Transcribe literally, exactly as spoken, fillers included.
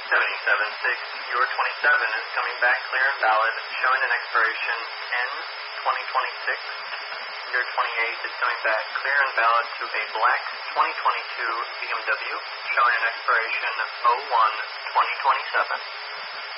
seventy-seven six, your twenty-seven is coming back clear and valid, showing an expiration N twenty twenty-six. Your twenty-eight is coming back clear and valid to a black twenty twenty-two B M W, showing an expiration oh one twenty twenty-seven.